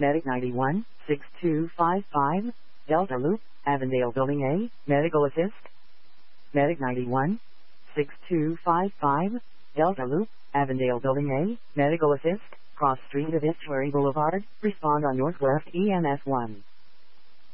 Medic 91, 6255, Delta Loop, Avondale Building A, Medical Assist. Medic 91, 6255, Delta Loop, Avondale Building A, Medical Assist, cross street of Estuary Boulevard, respond on Northwest EMS 1.